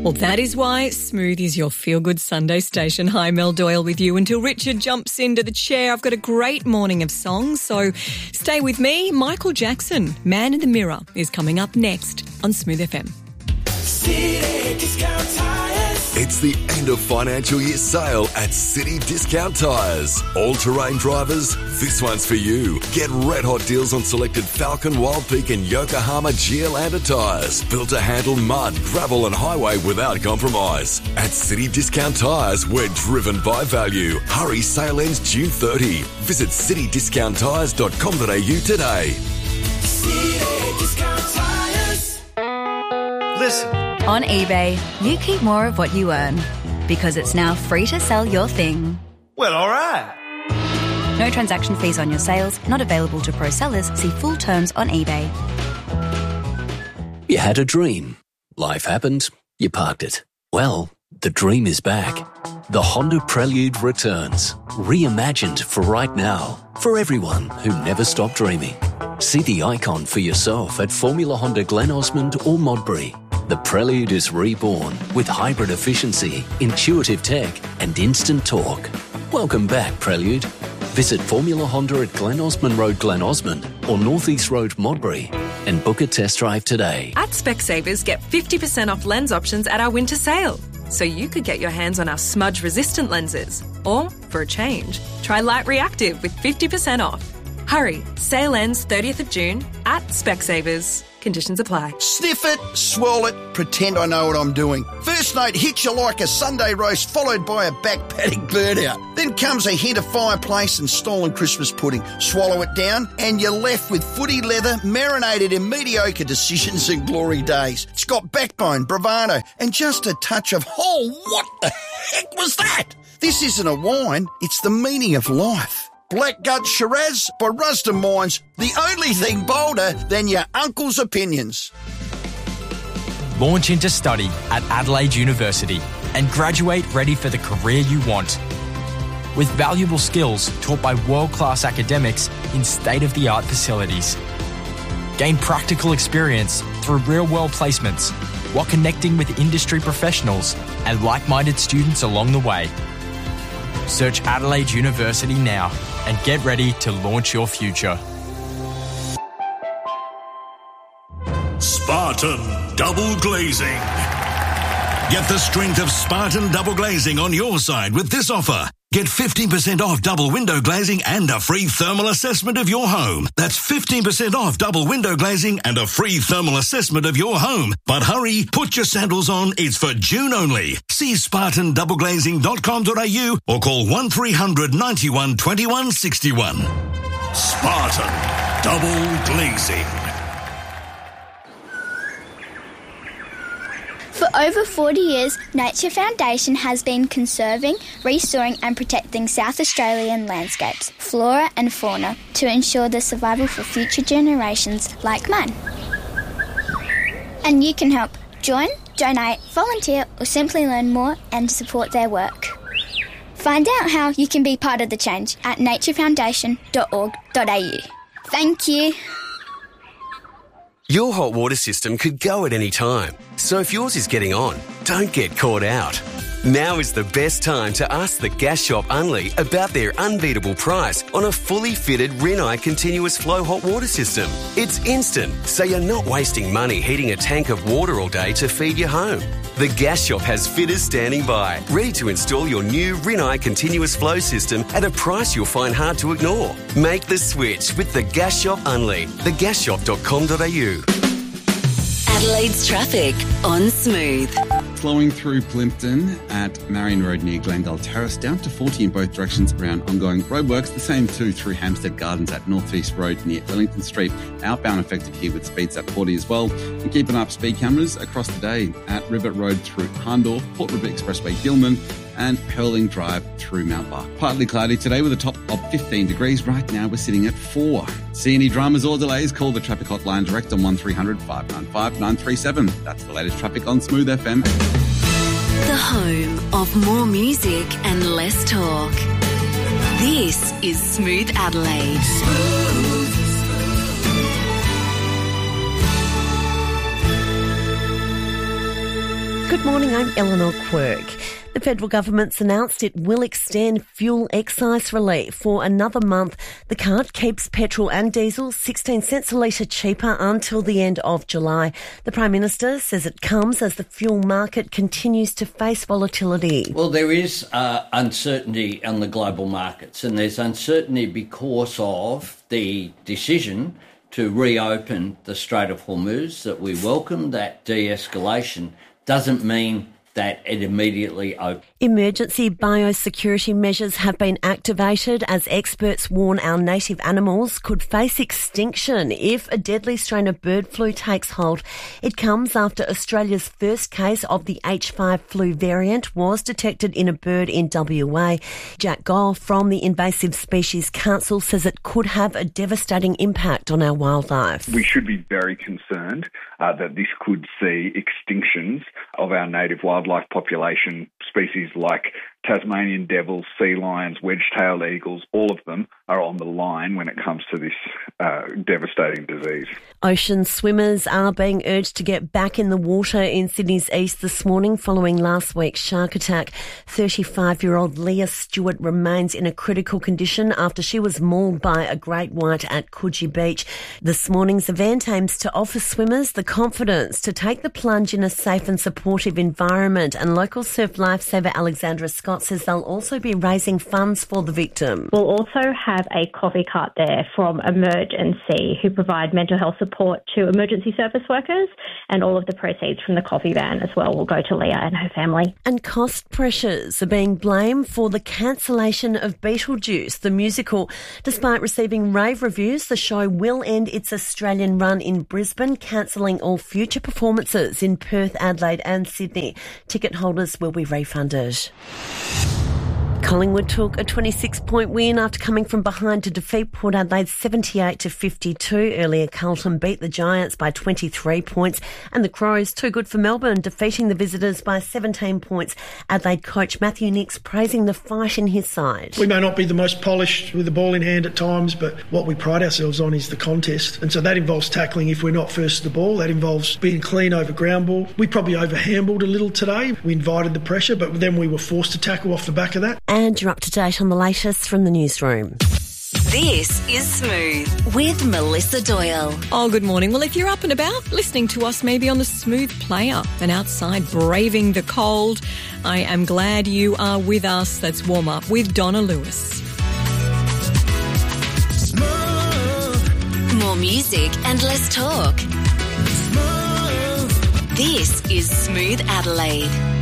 Well, that is why Smooth is your feel-good Sunday station. Hi, Mel Doyle with you until Richard jumps into the chair. I've got a great morning of songs, so stay with me. Michael Jackson, Man in the Mirror, is coming up next on Smooth FM. City Discount Tires. It's the end of financial year sale at City Discount Tires. All-terrain drivers, this one's for you. Get red hot deals on selected Falcon, Wild Peak and Yokohama Geolandar tyres. Built to handle mud, gravel and highway without compromise. At City Discount Tires, we're driven by value. Hurry, sale ends June 30. Visit citydiscounttires.com.au today. City Discount Tires. Listen. On eBay, you keep more of what you earn because it's now free to sell your thing. Well, all right. No transaction fees on your sales, not available to pro sellers. See full terms on eBay. You had a dream. Life happened. You parked it. Well, the dream is back. The Honda Prelude returns. Reimagined for right now. For everyone who never stopped dreaming. See the icon for yourself at Formula Honda Glen Osmond or Modbury. The Prelude is reborn with hybrid efficiency, intuitive tech and instant torque. Welcome back, Prelude. Visit Formula Honda at Glen Osmond Road, Glen Osmond or North East Road, Modbury and book a test drive today. At Specsavers, get 50% off lens options at our winter sale. So you could get your hands on our smudge-resistant lenses. Or, for a change, try Light Reactive with 50% off. Hurry, sale ends 30th of June at Specsavers. Conditions apply. Sniff it, swirl it, pretend I know what I'm doing. First note hits you like a Sunday roast followed by a back paddock burnout. Then comes a hint of fireplace and stolen Christmas pudding. Swallow it down and you're left with footy leather marinated in mediocre decisions and glory days. It's got backbone, bravado and just a touch of, oh, what the heck was that? This isn't a wine, it's the meaning of life. Black Gut Shiraz by Rusden Wines, the only thing bolder than your uncle's opinions. Launch into study at Adelaide University and graduate ready for the career you want. With valuable skills taught by world-class academics in state-of-the-art facilities. Gain practical experience through real-world placements while connecting with industry professionals and like-minded students along the way. Search Adelaide University now and get ready to launch your future. Spartan Double Glazing. Get the strength of Spartan Double Glazing on your side with this offer. Get 15% off double window glazing and a free thermal assessment of your home. That's 15% off double window glazing and a free thermal assessment of your home. But hurry, put your sandals on. It's for June only. See spartandoubleglazing.com.au or call 1300 91 21 61. Spartan Double Glazing. For over 40 years, Nature Foundation has been conserving, restoring and protecting South Australian landscapes, flora and fauna to ensure the survival for future generations like mine. And you can help. Join, donate, volunteer or simply learn more and support their work. Find out how you can be part of the change at naturefoundation.org.au. Thank you. Your hot water system could go at any time, so if yours is getting on, don't get caught out. Now is the best time to ask the Gas Shop Unley about their unbeatable price on a fully fitted Rinnai continuous flow hot water system. It's instant, so you're not wasting money heating a tank of water all day to feed your home. The Gas Shop has fitters standing by, ready to install your new Rinnai continuous flow system at a price you'll find hard to ignore. Make the switch with the Gas Shop Unley, thegasshop.com.au. Adelaide's traffic on Smooth. Flowing through Plympton at Marion Road near Glendale Terrace, down to 40 in both directions around ongoing roadworks. The same too through Hampstead Gardens at North East Road near Wellington Street. Outbound effective here with speeds at 40 as well. And keeping up speed cameras across the day at Rivet Road through Hahndorf, Port River Expressway Gilman and Hurling Drive through Mount Bark. Partly cloudy today with a top of 15 degrees. Right now we're sitting at 4. See any dramas or delays? Call the traffic hotline direct on 1300 595 937. That's the latest traffic on Smooth FM. The home of more music and less talk. This is Smooth Adelaide. Good morning, I'm Eleanor Quirk. The federal government's announced it will extend fuel excise relief for another month. The cut keeps petrol and diesel 16 cents a litre cheaper until the end of July. The Prime Minister says it comes as the fuel market continues to face volatility. Well, there is uncertainty on the global markets, and there's uncertainty because of the decision to reopen the Strait of Hormuz that we welcome. That de-escalation doesn't mean that it immediately opened. Emergency biosecurity measures have been activated as experts warn our native animals could face extinction if a deadly strain of bird flu takes hold. It comes after Australia's first case of the H5 flu variant was detected in a bird in WA. Jack Goll from the Invasive Species Council says it could have a devastating impact on our wildlife. We should be very concerned that this could see extinctions of our native wildlife population. Species like Tasmanian devils, sea lions, wedge-tailed eagles, all of them are on the line when it comes to this devastating disease. Ocean swimmers are being urged to get back in the water in Sydney's east this morning following last week's shark attack. 35-year-old Leah Stewart remains in a critical condition after she was mauled by a great white at Coogee Beach. This morning's event aims to offer swimmers the confidence to take the plunge in a safe and supportive environment, and local surf lifesaver Alexandra Scott says they'll also be raising funds for the victim. We'll also have a coffee cart there from Emerge and See, who provide mental health support to emergency service workers, and all of the proceeds from the coffee van as well will go to Leah and her family. And cost pressures are being blamed for the cancellation of Beetlejuice, the musical. Despite receiving rave reviews, the show will end its Australian run in Brisbane, cancelling all future performances in Perth, Adelaide and Sydney. Ticket holders will be refunded. Collingwood took a 26-point win after coming from behind to defeat Port Adelaide 78-52. Earlier, Carlton beat the Giants by 23 points, and the Crows, too good for Melbourne, defeating the visitors by 17 points. Adelaide coach Matthew Nicks praising the fight in his side. We may not be the most polished with the ball in hand at times, but what we pride ourselves on is the contest. And so that involves tackling if we're not first to the ball. That involves being clean over ground ball. We probably over-handballed a little today. We invited the pressure, but then we were forced to tackle off the back of that. And you're up to date on the latest from the newsroom. This is Smooth with Melissa Doyle. Oh, good morning. Well, if you're up and about, listening to us maybe on the Smooth Player and outside braving the cold, I am glad you are with us. That's Warm Up with Donna Lewis. More music and less talk. This is Smooth Adelaide.